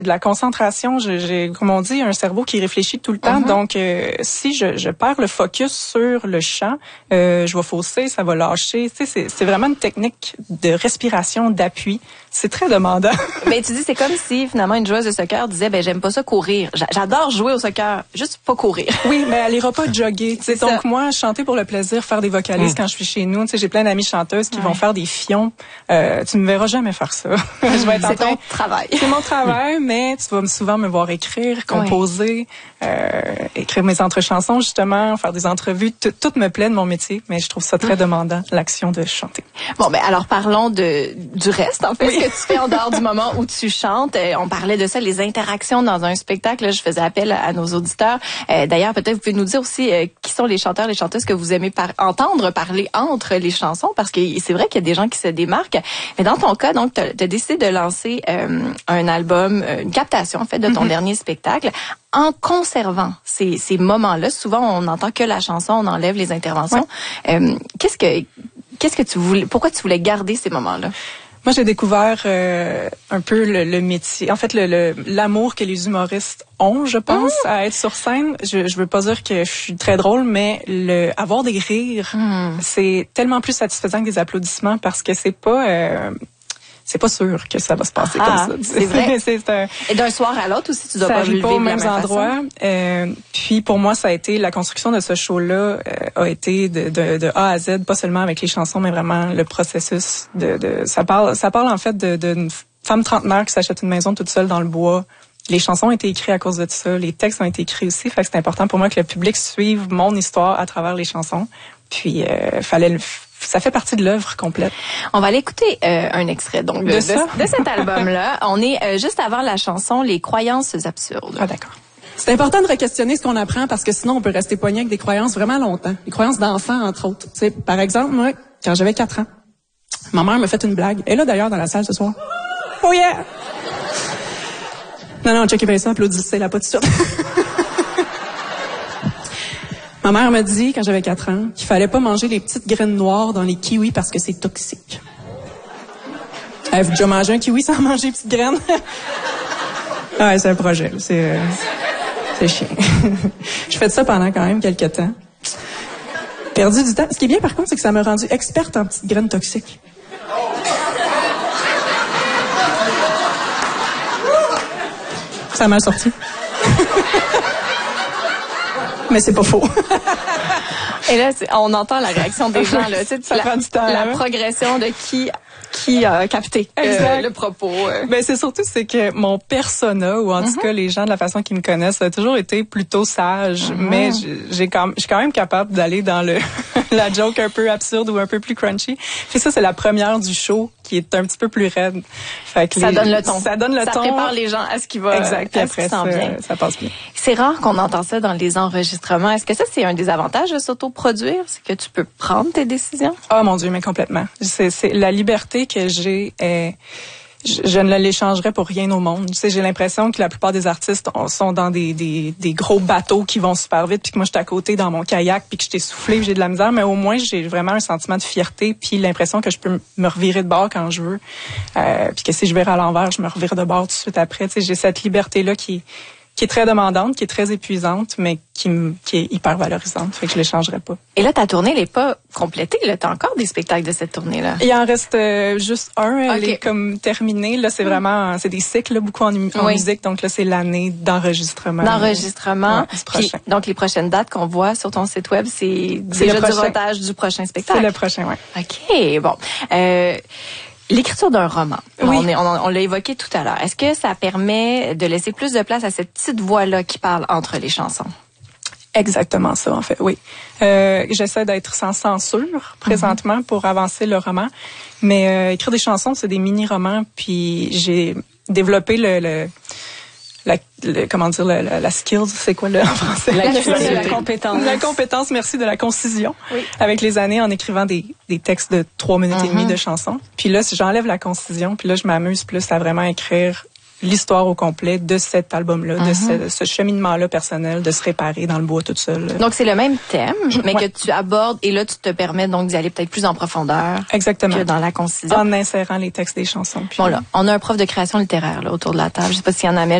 de la concentration. J'ai, comme on dit, un cerveau qui réfléchit tout le temps. Donc, si je perds le focus sur le chant, je vais fausser, ça va lâcher. Tu sais, c'est vraiment une technique de respiration, d'appui. C'est très demandant. Ben, tu dis, c'est comme si, finalement, une joueuse de soccer disait, ben, j'aime pas ça courir. J'adore jouer au soccer, juste pas courir. Oui, mais elle ira pas jogger. Tu sais, donc, moi, chanter pour le plaisir, faire des vocalises quand je suis chez nous. Tu sais, j'ai plein d'amies chanteuses qui vont faire des fions. Tu me verras jamais faire ça. Je vais être c'est ton travail. C'est mon travail, mais tu vas souvent me voir écrire, composer, écrire mes entre-chansons, justement, faire des entrevues. Tout me plaît de mon métier, mais je trouve ça très demandant, l'action de chanter. Bon, ben alors parlons du reste, en fait, ce que tu fais en dehors du moment où tu chantes. On parlait de ça, les interactions dans un spectacle. Là, je faisais appel à nos auditeurs. D'ailleurs, peut-être vous pouvez nous dire aussi qui sont les chanteurs, les chanteuses que vous aimez entendre parler entre les chansons, parce que c'est vrai qu'il y a des gens qui se démarquent. Mais dans ton cas, donc, tu as décidé de lancer un album, une captation, en fait, de ton dernier spectacle, en conservant ces moments-là. Souvent, on n'entend que la chanson, on enlève les interventions. Qu'est-ce que tu voulais, pourquoi tu voulais garder ces moments-là? Moi, j'ai découvert un peu le métier. En fait, l'amour que les humoristes ont, je pense, à être sur scène. Je veux pas dire que je suis très drôle, mais avoir des rires, c'est tellement plus satisfaisant que des applaudissements parce que c'est pas sûr que ça va se passer comme ça. C'est vrai. Et d'un soir à l'autre aussi, tu dois pas vivre aux mêmes endroits. Puis pour moi, ça a été la construction de ce show-là a été de A à Z, pas seulement avec les chansons, mais vraiment le processus ça parle en fait d'une femme trentenaire qui s'achète une maison toute seule dans le bois. Les chansons ont été écrites à cause de ça, les textes ont été écrits aussi, fait que c'est important pour moi que le public suive mon histoire à travers les chansons. Puis ça fait partie de l'œuvre complète. On va aller écouter un extrait donc de cet album-là. On est juste avant la chanson Les croyances absurdes. Ah d'accord. C'est important de re-questionner ce qu'on apprend parce que sinon on peut rester poigné avec des croyances vraiment longtemps. Des croyances d'enfants entre autres. Tu sais, par exemple, moi, quand j'avais 4 ans, ma mère m'a fait une blague. Elle est là d'ailleurs dans la salle ce soir. Oh yeah! Non, checkez bien ça, applaudissez là pas tout de suite. Ma mère m'a dit, quand j'avais 4 ans, qu'il fallait pas manger les petites graines noires dans les kiwis parce que c'est toxique. Avez-vous déjà mangé un kiwi sans manger les petites graines? Ouais, c'est un projet. C'est chiant. Je fais ça pendant quand même quelques temps. Perdu du temps. Ce qui est bien, par contre, c'est que ça m'a rendu experte en petites graines toxiques. Ça m'a sorti. Mais c'est pas faux. Et là, on entend la réaction des gens. Là, tu sais, ça prend du temps. La progression de qui a capté le propos. Ben c'est surtout que mon persona ou en tout cas les gens de la façon qu'ils me connaissent ça a toujours été plutôt sage, mais je suis quand même capable d'aller dans la joke un peu absurde ou un peu plus crunchy. Puis ça c'est la première du show qui est un petit peu plus raide. Fait que ça donne le ton. Ça donne le ton. Ça prépare les gens à ce qui va. Exact. Puis après ça passe bien. C'est rare qu'on entend ça dans les enregistrements. Est-ce que ça c'est un des avantages de s'auto-produire, c'est que tu peux prendre tes décisions? Oh mon Dieu, mais complètement. C'est la liberté que j'ai. Je ne l'échangerais pour rien au monde. Tu sais, j'ai l'impression que la plupart des artistes sont dans des gros bateaux qui vont super vite, puis que moi je suis à côté dans mon kayak, puis que je suis essoufflée, puis j'ai de la misère, mais au moins j'ai vraiment un sentiment de fierté, puis l'impression que je peux me revirer de bord quand je veux, puis que si je vire à l'envers, je me revire de bord tout de suite après. Tu sais, j'ai cette liberté là qui est très demandante, qui est très épuisante, mais qui est hyper valorisante. Fait que je l'échangerais pas. Et là, ta tournée, elle n'est pas complétée. Là, t'as encore des spectacles de cette tournée-là. Il en reste juste un. Elle est comme terminée. Là, c'est vraiment, c'est des cycles, là, beaucoup en musique. Donc là, c'est l'année d'enregistrement. Ouais, puis, donc les prochaines dates qu'on voit sur ton site web, c'est déjà du rodage du prochain spectacle. C'est le prochain, oui. OK, bon. L'écriture d'un roman, on l'a évoqué tout à l'heure. Est-ce que ça permet de laisser plus de place à cette petite voix-là qui parle entre les chansons? Exactement ça, en fait, oui. J'essaie d'être sans censure présentement pour avancer le roman. Mais écrire des chansons, c'est des mini-romans. Puis j'ai développé la skills, c'est quoi en français? La compétence. La compétence, merci, de la concision. Oui. Avec les années, en écrivant des textes de 3 minutes et demie de chansons. Puis là, si j'enlève la concision, puis là, je m'amuse plus à vraiment écrire l'histoire au complet de cet album-là, de ce cheminement-là personnel, de se réparer dans le bois toute seule. Donc, c'est le même thème, mais que tu abordes, et là, tu te permets donc d'y aller peut-être plus en profondeur. Exactement. Que dans la concision. En insérant les textes des chansons. Puis... Bon, là, on a un prof de création littéraire là, autour de la table. Je sais pas s'il y en a,